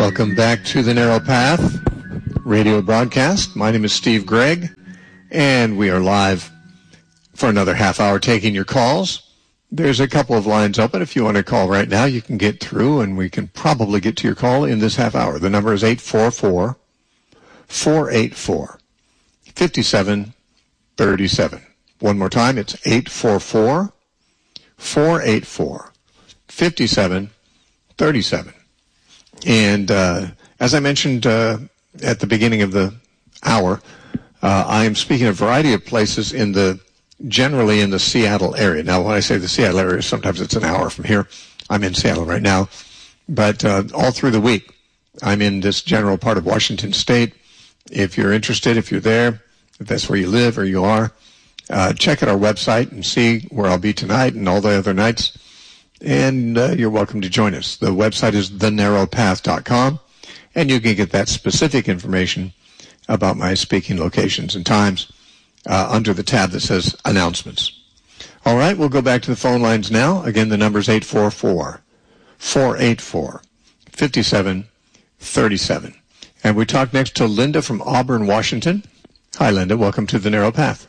Welcome back to the Narrow Path radio broadcast. My name is Steve Gregg, and we are live for another half hour taking your calls. There's a couple of lines open. If you want to call right now, you can get through, and we can probably get to your call in this half hour. The number is 844-484-5737. One more time, it's 844-484-5737. And as I mentioned at the beginning of the hour, I am speaking at a variety of places generally in the Seattle area. Now, when I say the Seattle area, sometimes it's an hour from here. I'm in Seattle right now. But all through the week, I'm in this general part of Washington State. If you're interested, if you're there, if that's where you live or you are, check out our website and see where I'll be tonight and all the other nights. And you're welcome to join us. The website is thenarrowpath.com, and you can get that specific information about my speaking locations and times under the tab that says Announcements. All right, we'll go back to the phone lines now. Again, the number is 844-484-5737. And we talk next to Linda from Auburn, Washington. Hi, Linda. Welcome to the Narrow Path.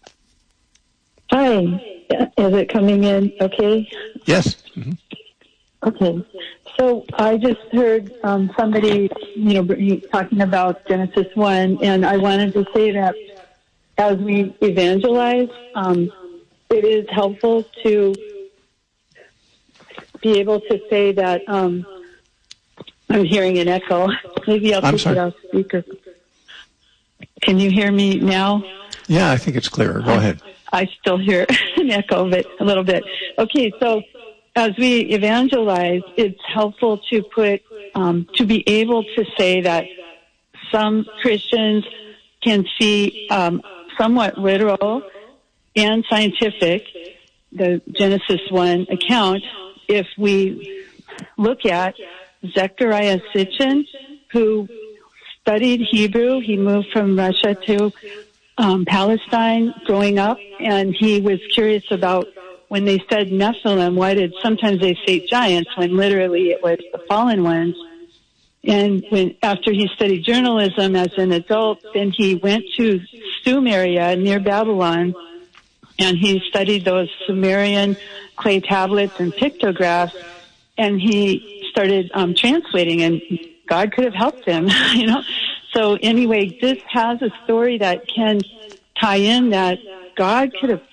Hi. Is it coming in okay? Yes. Mm-hmm. Okay. So I just heard somebody, talking about Genesis 1, and I wanted to say that as we evangelize, it is helpful to be able to say that I'm hearing an echo. Maybe I'll take it off speaker. Can you hear me now? Yeah, I think it's clearer. Go ahead. I still hear an echo, but a little bit. Okay, so as we evangelize, it's helpful to to be able to say that some Christians can see somewhat literal and scientific the Genesis 1 account if we look at Zechariah Sitchin, who studied Hebrew. He moved from Russia to Palestine growing up, and he was curious about when they said Nephilim, why did sometimes they say giants when literally it was the fallen ones. And after he studied journalism as an adult, then he went to Sumeria near Babylon, and he studied those Sumerian clay tablets and pictographs, and he started translating, and God could have helped him, So anyway, this has a story that can tie in that God could have,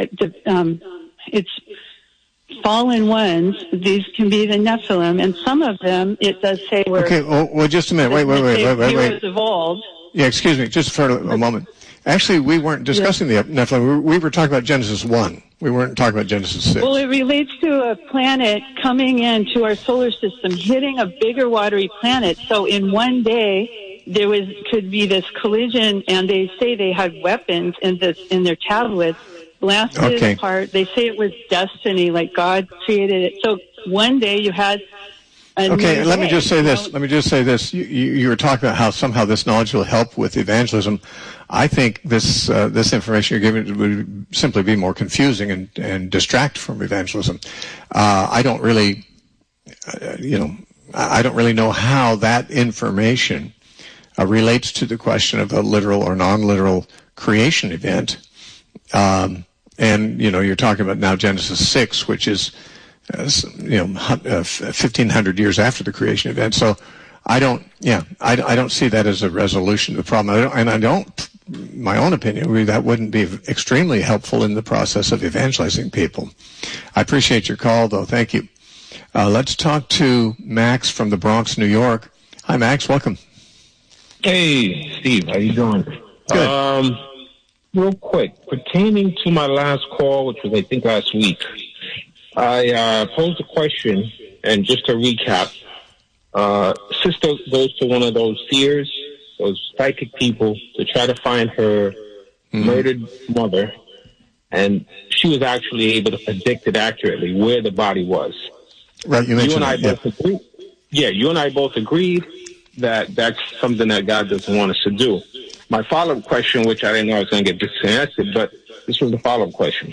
it's fallen ones, these can be the Nephilim, and some of them, it does say were... Okay, well, just a minute. Wait. Evolved. Yeah, excuse me, just for a moment. Actually, we weren't discussing the Nephilim. We were talking about Genesis 1. We weren't talking about Genesis 6. Well, it relates to a planet coming into our solar system, hitting a bigger watery planet. So in one day, there could be this collision, and they say they had weapons in their tablets, blasted it apart. They say it was destiny, like God created it. So one day you had let me just say this. You were talking about how somehow this knowledge will help with evangelism. I think this information you're giving would simply be more confusing and distract from evangelism. I don't really know how that information relates to the question of a literal or non-literal creation event. And you're talking about now Genesis 6, which is 1,500 years after the creation event. So I don't see that as a resolution to the problem. My own opinion, that wouldn't be extremely helpful in the process of evangelizing people. I appreciate your call, though. Thank you. Let's talk to Max from the Bronx, New York. Hi, Max. Welcome. Hey, Steve. How you doing? Good. Real quick, pertaining to my last call, which was, I think, last week, I posed a question, and just to recap, sister goes to one of those seers, those psychic people, to try to find her murdered mother, and she was actually able to predict it accurately where the body was. Right, you mentioned you and I both agreed that that's something that God doesn't want us to do. My follow-up question, which I didn't know I was going to get disconnected, but this was the follow-up question.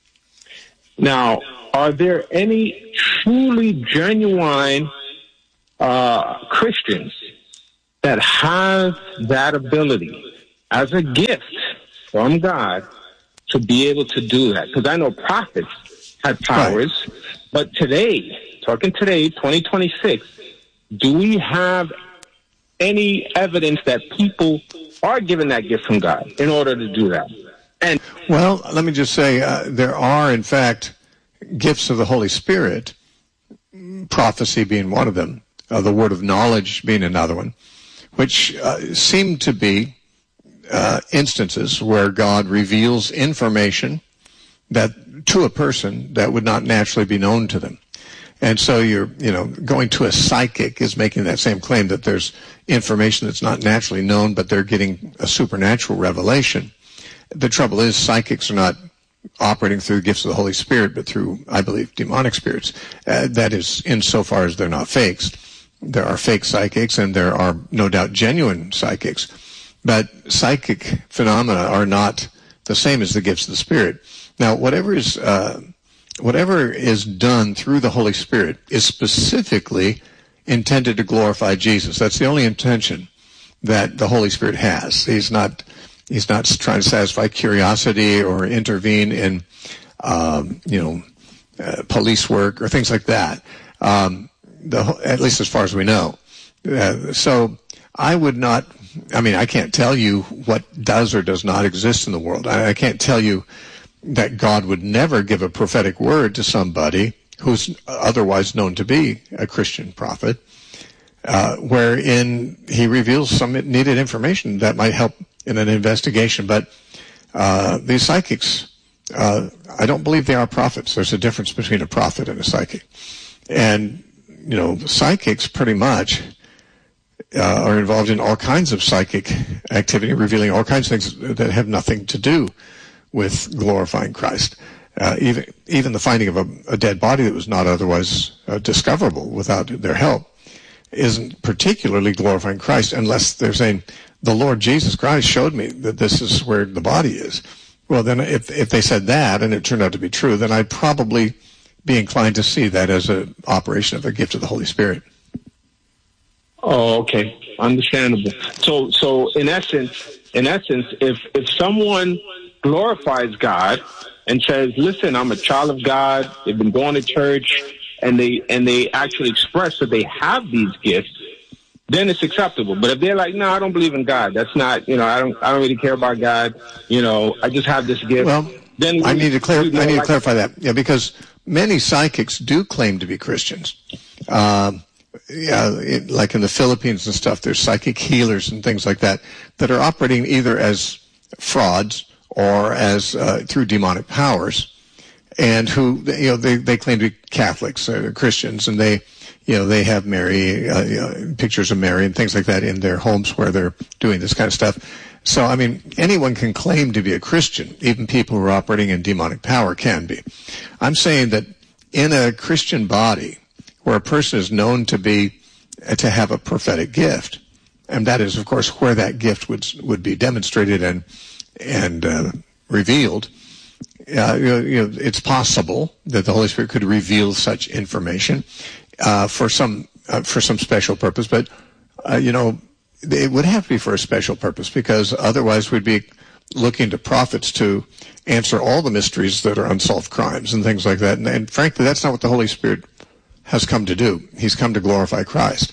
Now, are there any truly genuine Christians that have that ability as a gift from God to be able to do that? Because I know prophets had powers, but today, talking today, 2026, do we have any evidence that people are given that gift from God in order to do that? And well, let me just say, there are, in fact, gifts of the Holy Spirit, prophecy being one of them, the word of knowledge being another one, which seem to be instances where God reveals information that to a person that would not naturally be known to them. And so going to a psychic is making that same claim that there's information that's not naturally known, but they're getting a supernatural revelation. The trouble is, psychics are not operating through the gifts of the Holy Spirit, but through, I believe, demonic spirits. That is, insofar as they're not fakes. There are fake psychics, and there are no doubt genuine psychics. But psychic phenomena are not the same as the gifts of the Spirit. Now, whatever is done through the Holy Spirit is specifically intended to glorify Jesus. That's the only intention that the Holy Spirit has. He's not trying to satisfy curiosity or intervene in, police work or things like that. At least as far as we know. So I would not. I mean, I can't tell you what does or does not exist in the world. I can't tell you that God would never give a prophetic word to somebody who's otherwise known to be a Christian prophet, wherein he reveals some needed information that might help in an investigation. But these psychics, I don't believe they are prophets. There's a difference between a prophet and a psychic. And, psychics pretty much are involved in all kinds of psychic activity, revealing all kinds of things that have nothing to do with glorifying Christ. Even the finding of a dead body that was not otherwise discoverable without their help isn't particularly glorifying Christ, unless they're saying, the Lord Jesus Christ showed me that this is where the body is. Well, then if they said that and it turned out to be true, then I'd probably be inclined to see that as an operation of a gift of the Holy Spirit. Oh, okay. Understandable. So in essence, if someone glorifies God and says, listen, I'm a child of God, they've been going to church, and they actually express that they have these gifts, then it's acceptable. But if they're like, no, I don't believe in God, that's not, I don't really care about God, I just have this gift. Well, then I need to clarify that. Yeah, because many psychics do claim to be Christians. Like in the Philippines and stuff, there's psychic healers and things like that are operating either as frauds or as through demonic powers, and who they claim to be Catholics, Christians, and they have Mary, pictures of Mary and things like that in their homes where they're doing this kind of stuff. So, I mean, anyone can claim to be a Christian. Even people who are operating in demonic power can be. I'm saying that in a Christian body where a person is known to have a prophetic gift, and that is, of course, where that gift would be demonstrated and revealed, it's possible that the Holy Spirit could reveal such information for some special purpose, but it would have to be for a special purpose, because otherwise we'd be looking to prophets to answer all the mysteries that are unsolved crimes and things like that. And frankly, that's not what the Holy Spirit has come to do. He's come to glorify Christ.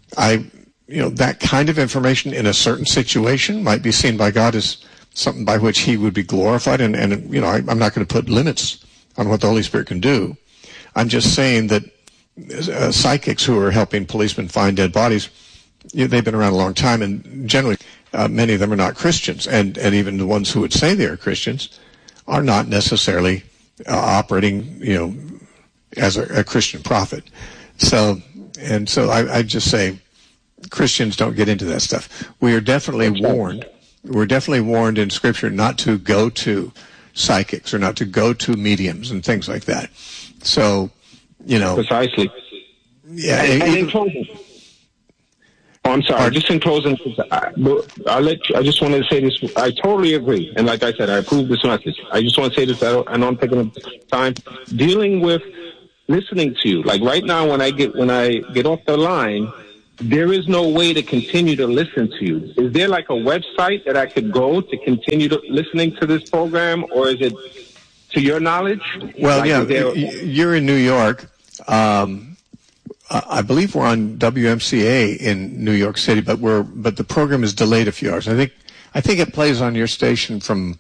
That kind of information in a certain situation might be seen by God as something by which he would be glorified. And I'm not going to put limits on what the Holy Spirit can do. I'm just saying that psychics who are helping policemen find dead bodies, they've been around a long time, and generally many of them are not Christians, and even the ones who would say they are Christians are not necessarily operating, as a Christian prophet. So I just say Christians don't get into that stuff. We are definitely warned. We're definitely warned in Scripture not to go to psychics or not to go to mediums and things like that. So, precisely. Yeah. And in closing. Oh, I'm sorry. Pardon? Just in closing, I just wanted to say this. I totally agree. And like I said, I approve this message. I just want to say this. I know I'm taking up time. Dealing with listening to you. Like right now, when I get off the line, there is no way to continue to listen to you. Is there like a website that I could go to continue listening to this program, or is it, to your knowledge? Well, you're in New York. I believe we're on WMCA in New York City, but the program is delayed a few hours. I think it plays on your station from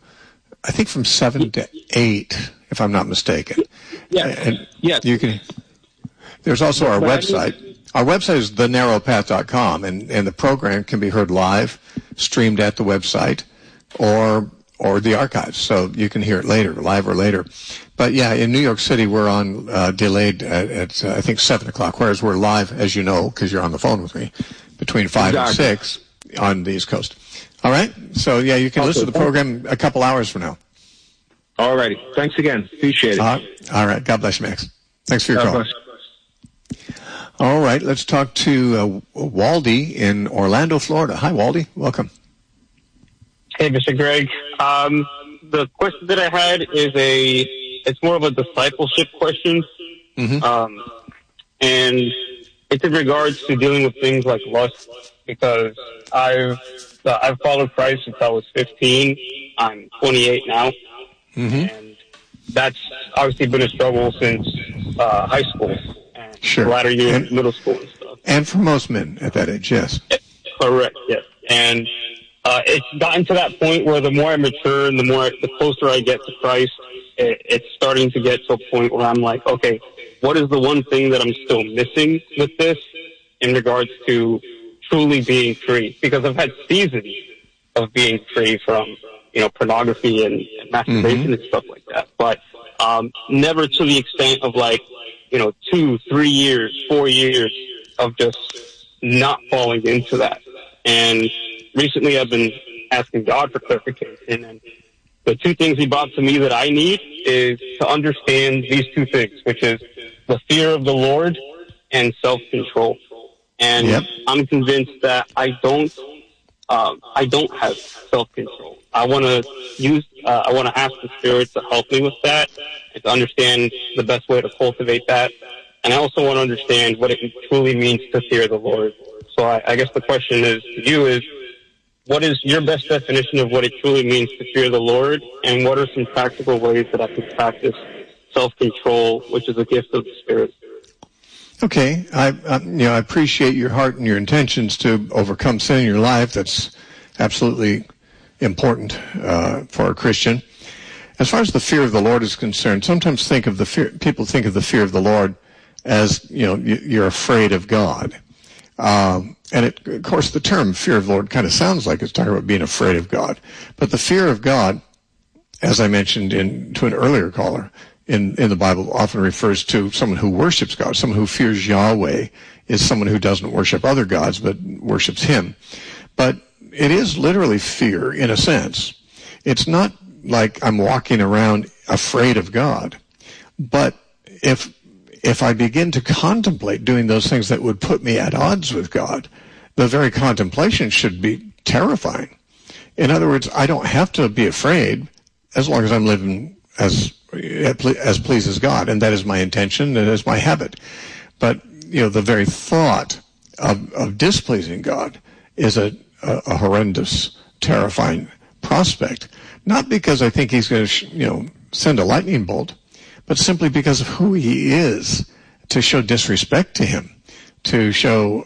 7 to 8, if I'm not mistaken. Yes. Yes. You can. There's also our website. Our website is thenarrowpath.com, and the program can be heard live, streamed at the website, or the archives, so you can hear it later, live or later. But yeah, in New York City, we're on delayed at I think 7 o'clock, whereas we're live, as you know, because you're on the phone with me, between 5 and 6 on the East Coast. All right? So yeah, you can listen to the program a couple hours from now. All righty. Thanks again. Appreciate it. All right. God bless you, Max. Thanks for your call. All right. Let's talk to Waldy in Orlando, Florida. Hi, Waldy. Welcome. Hey, Mr. Greg. The question that I had is it's more of a discipleship question. Mm-hmm. And it's in regards to dealing with things like lust, because I've followed Christ since I was 15. I'm 28 now. Mm-hmm. And that's obviously been a struggle since high school and the latter years of middle school and stuff. And for most men at that age, yes. Correct, yes. And it's gotten to that point where the more I mature and the closer I get to Christ, it's starting to get to a point where I'm like, okay, what is the one thing that I'm still missing with this in regards to truly being free? Because I've had seasons of being free from pornography and masturbation and stuff like that. But never to the extent of 2, 3 years, 4 years of just not falling into that. And recently I've been asking God for clarification. And the two things he brought to me that I need is to understand these two things, which is the fear of the Lord and self-control. And I'm convinced that I don't have self-control. I want to ask the Spirit to help me with that and to understand the best way to cultivate that. And I also want to understand what it truly means to fear the Lord. So I guess the question is to you is, what is your best definition of what it truly means to fear the Lord? And what are some practical ways that I can practice self-control, which is a gift of the Spirit? Okay. I appreciate your heart and your intentions to overcome sin in your life. That's absolutely important for a Christian. As far as the fear of the Lord is concerned, sometimes people think of the fear of the Lord as, you're afraid of God. And of course, the term fear of the Lord kind of sounds like it's talking about being afraid of God. But the fear of God, as I mentioned to an earlier caller, in the Bible often refers to someone who worships God. Someone who fears Yahweh is someone who doesn't worship other gods, but worships Him. But it is literally fear in a sense. It's not like I'm walking around afraid of God. But if I begin to contemplate doing those things that would put me at odds with God, the very contemplation should be terrifying. In other words, I don't have to be afraid as long as I'm living as pleases God, and that is my intention, that is my habit. But the very thought of displeasing God is a horrendous, terrifying prospect. Not because I think He's going to send a lightning bolt, but simply because of who He is, to show disrespect to Him, to show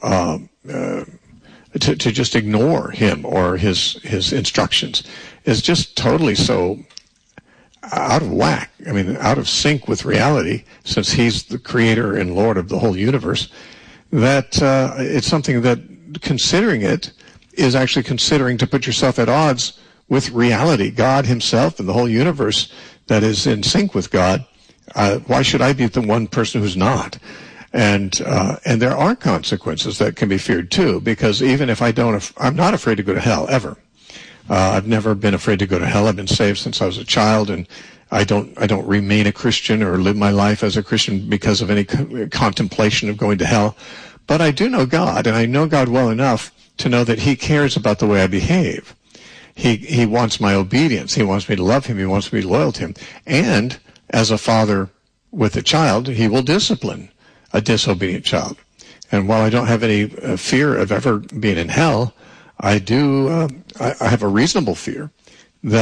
to just ignore Him or His instructions is just totally so out of whack. I mean, out of sync with reality, since He's the creator and Lord of the whole universe, that it's something that considering it is actually considering to put yourself at odds with reality, God Himself and the whole universe that is in sync with God. Why should I be the one person who's not? And there are consequences that can be feared too, because even if I'm not afraid to go to hell ever. I've never been afraid to go to hell. I've been saved since I was a child, and I don't remain a Christian or live my life as a Christian because of any contemplation of going to hell. But I do know God, and I know God well enough to know that He cares about the way I behave. He wants my obedience. He wants me to love Him. He wants me to be loyal to Him. And as a father with a child, he will discipline a disobedient child. And while I don't have any fear of ever being in hell, I have a reasonable fear